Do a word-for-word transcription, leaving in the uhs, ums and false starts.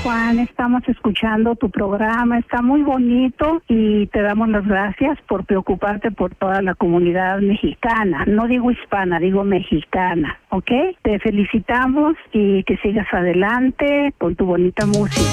Juan, estamos escuchando tu programa, está muy bonito y te damos las gracias por preocuparte por toda la comunidad mexicana. No digo hispana, digo mexicana, ¿ok? Te felicitamos y que sigas adelante con tu bonita música.